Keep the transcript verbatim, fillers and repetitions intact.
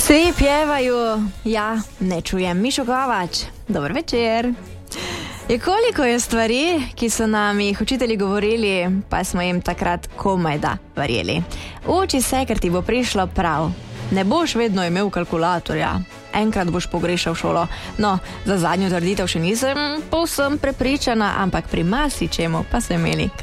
Vsi pjevajo, ja, ne čujem Mišo Kovač. Dober večer. Je koliko je stvari, ki so nam jih učitelji govorili, pa smo jim takrat komaj da verjeli. Uči se, ker ti bo prišlo prav. Ne boš vedno imel kalkulatorja. Enkrat boš pogrešal šolo. No, za zadnjo trditev še nisem povsem prepričana, ampak pri marsičemu pa so imeli